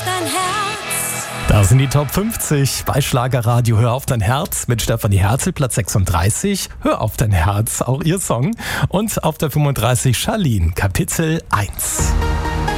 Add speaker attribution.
Speaker 1: dein Herz.
Speaker 2: Da sind die Top 50 bei Schlagerradio. Hör auf dein Herz mit Stefanie Herzel, Platz 36. Hör auf dein Herz, auch ihr Song. Und auf der 35 Charlene, Kapitel 1.